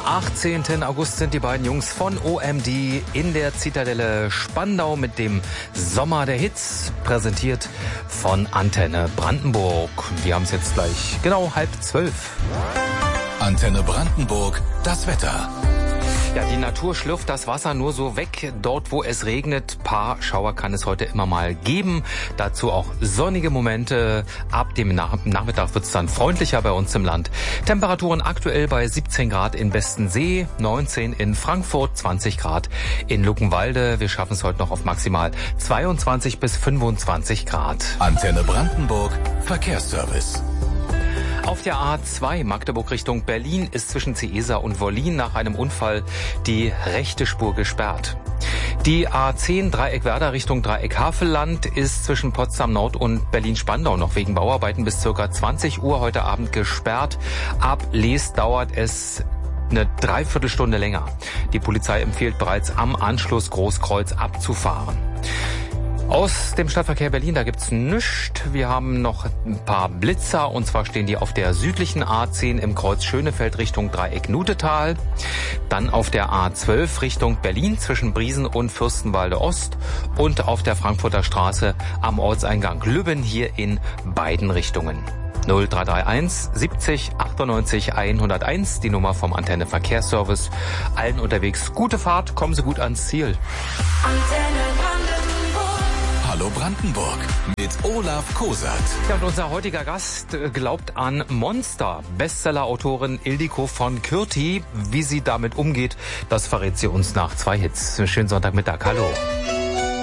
18. August sind die beiden Jungs von OMD in der Zitadelle Spandau mit dem Sommer der Hits, präsentiert von Antenne Brandenburg. Wir haben es jetzt gleich genau 11:30. Antenne Brandenburg, das Wetter. Ja, die Natur schlürft das Wasser nur so weg. Dort, wo es regnet, paar Schauer kann es heute immer mal geben. Dazu auch sonnige Momente. Ab dem Nachmittag wird es dann freundlicher bei uns im Land. Temperaturen aktuell bei 17 Grad in Bestensee, 19 in Frankfurt, 20 Grad in Luckenwalde. Wir schaffen es heute noch auf maximal 22 bis 25 Grad. Antenne Brandenburg, Verkehrsservice. Auf der A2 Magdeburg Richtung Berlin ist zwischen Ciesa und Wollin nach einem Unfall die rechte Spur gesperrt. Die A10 Dreieck Werder Richtung Dreieck Havelland ist zwischen Potsdam Nord und Berlin-Spandau noch wegen Bauarbeiten bis ca. 20 Uhr heute Abend gesperrt. Ab Lees dauert es eine Dreiviertelstunde länger. Die Polizei empfiehlt bereits am Anschluss Großkreuz abzufahren. Aus dem Stadtverkehr Berlin, da gibt's nichts. Wir haben noch ein paar Blitzer, und zwar stehen die auf der südlichen A10 im Kreuz Schönefeld Richtung Dreieck Nutetal. Dann auf der A12 Richtung Berlin zwischen Briesen und Fürstenwalde Ost und auf der Frankfurter Straße am Ortseingang Lübben hier in beiden Richtungen. 0331 70 98 101, die Nummer vom Antenne Verkehrsservice. Allen unterwegs gute Fahrt, kommen Sie gut ans Ziel. Hallo Brandenburg mit Olaf Kosert. Ja, und unser heutiger Gast glaubt an Monster. Bestseller-Autorin Ildiko von Kürti. Wie sie damit umgeht, das verrät sie uns nach 2 Hits. Schönen Sonntagmittag. Hallo.